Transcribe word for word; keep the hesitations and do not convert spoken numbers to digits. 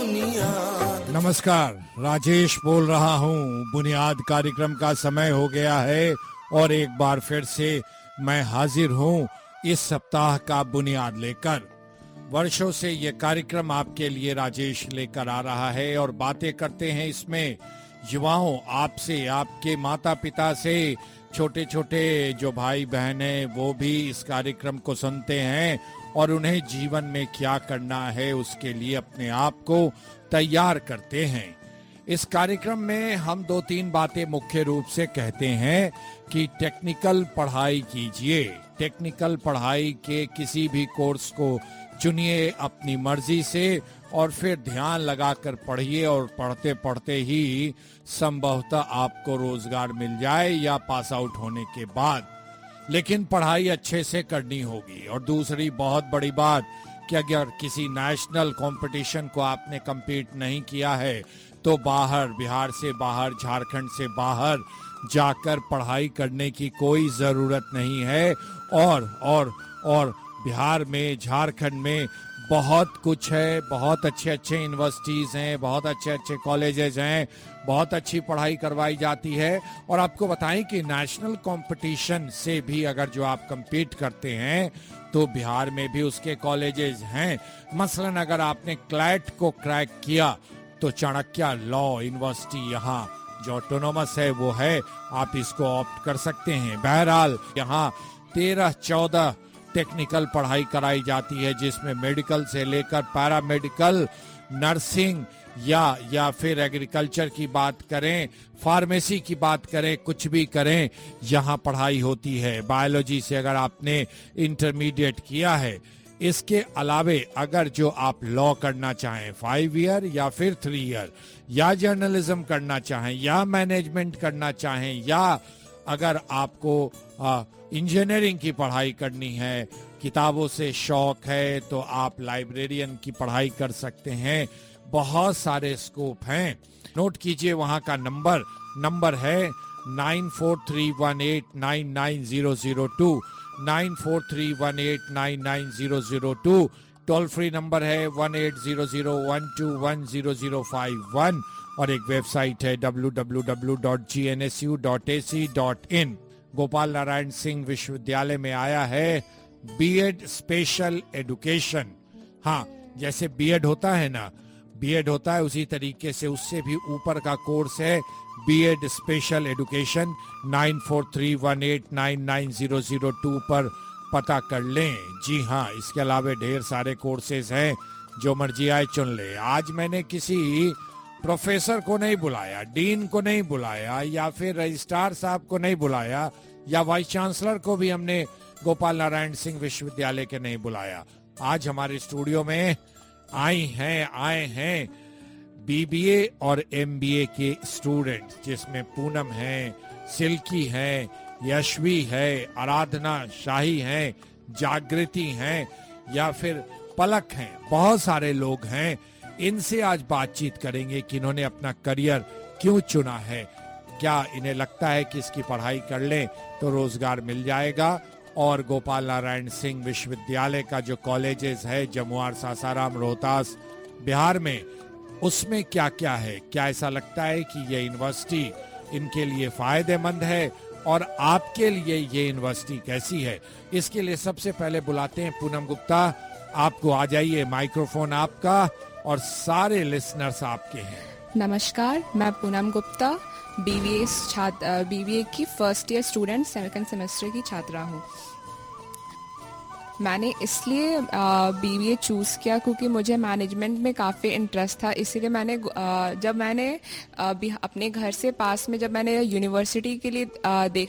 बुनियाद। नमस्कार, राजेश बोल रहा हूँ। बुनियाद कार्यक्रम का समय हो गया है और एक बार फिर से मैं हाजिर हूँ इस सप्ताह का बुनियाद लेकर। वर्षों से ये कार्यक्रम आपके लिए राजेश लेकर आ रहा है और बातें करते हैं इसमें युवाओं, आपसे, आपके माता पिता से, छोटे छोटे जो भाई बहन हैं वो भी इस कार्यक्रम को सुनते हैं और उन्हें जीवन में क्या करना है उसके लिए अपने आप को तैयार करते हैं। इस कार्यक्रम में हम दो तीन बातें मुख्य रूप से कहते हैं कि टेक्निकल पढ़ाई कीजिए। टेक्निकल पढ़ाई के किसी भी कोर्स को चुनिए अपनी मर्जी से और फिर ध्यान लगाकर पढ़िए और पढ़ते पढ़ते ही संभवतः आपको रोजगार मिल जाए या पास आउट होने के बाद, लेकिन पढ़ाई अच्छे से करनी होगी। और दूसरी बहुत बड़ी बात कि अगर किसी नेशनल कंपटीशन को आपने compete नहीं किया है तो बाहर, बिहार से बाहर, झारखंड से बाहर जाकर पढ़ाई करने की कोई ज़रूरत नहीं है। और और और बिहार में, झारखंड में बहुत कुछ है, बहुत अच्छे अच्छे यूनिवर्सिटीज़ हैं, बहुत अच्छे अच्छे कॉलेजेस हैं, बहुत अच्छी पढ़ाई करवाई जाती है। और आपको बताएं कि नेशनल कंपटीशन से भी अगर जो आप compete करते हैं तो बिहार में भी उसके कॉलेजेस हैं। मसलन अगर आपने क्लैट को क्रैक किया तो चाणक्य लॉ यूनिवर्सिटी यहाँ जो ऑटोनोमस है वो है, आप इसको ऑप्ट कर सकते हैं। बहरहाल यहाँ तेरह चौदह टेक्निकल पढ़ाई कराई जाती है जिसमें मेडिकल से लेकर पैरामेडिकल, नर्सिंग या या फिर एग्रीकल्चर की बात करें, फार्मेसी की बात करें, कुछ भी करें, यहाँ पढ़ाई होती है। बायोलॉजी से अगर आपने इंटरमीडिएट किया है, इसके अलावे अगर जो आप लॉ करना चाहें फाइव ईयर या फिर थ्री ईयर, या जर्नलिज्म करना चाहें, या मैनेजमेंट करना चाहें, या अगर आपको इंजीनियरिंग की पढ़ाई करनी है, किताबों से शौक है, तो आप लाइब्रेरियन की पढ़ाई कर सकते हैं। बहुत सारे स्कोप हैं। नोट कीजिए वहाँ का नंबर नंबर है nine four three one eight nine nine zero zero two, nine four three one eight nine nine zero zero two. Toll free number है one eight zero zero one two one zero zero five one और एक website है W W W dot G N S U dot A C dot in. Gopal Narayan Singh विश्वविद्यालय में आया है BEd special education. हाँ, जैसे बीएड होता है ना, बीएड होता है उसी तरीके से उससे भी ऊपर का कोर्स है BEd special education. Nine four three one eight nine nine zero zero two पर पता कर लें। जी हाँ, इसके अलावा ढेर सारे कोर्सेज हैं, जो मर्जी आए चुन ले। आज मैंने किसी प्रोफेसर को नहीं बुलाया, डीन को नहीं बुलाया, या फिर रजिस्ट्रार साहब को नहीं बुलाया, या वाइस चांसलर को भी हमने गोपाल नारायण सिंह विश्वविद्यालय के नहीं बुलाया। आज हमारे स्टूडियो में आई हैं आए हैं बीबीए और एमबीए के स्टूडेंट, जिसमें पूनम है, सिल्की है, यशवी है, आराधना शाही है, जागृति हैं, या फिर पलक हैं। बहुत सारे लोग हैं। इनसे आज बातचीत करेंगे कि इन्होंने अपना करियर क्यों चुना है, क्या इन्हें लगता है कि इसकी पढ़ाई कर लें तो रोजगार मिल जाएगा, और गोपाल नारायण सिंह विश्वविद्यालय का जो कॉलेजेस है जमुआर, सासाराम, रोहतास, बिहार में, उसमें क्या क्या है, क्या ऐसा लगता है कि ये यूनिवर्सिटी इनके लिए फायदेमंद है और आपके लिए ये यूनिवर्सिटी कैसी है। इसके लिए सबसे पहले बुलाते हैं पूनम गुप्ता। आपको आ जाइए, माइक्रोफोन आपका और सारे लिसनर्स आपके हैं। नमस्कार, मैं पूनम गुप्ता बीबीए छात्र बीबीए की first year student, second semester की छात्रा हूँ। मैंने इसलिए बीबीए चूज़ किया क्योंकि मुझे मैनेजमेंट में काफ़ी इंटरेस्ट था। इसीलिए मैंने आ, जब मैंने आ, अपने घर से पास में जब मैंने यूनिवर्सिटी के लिए आ, देख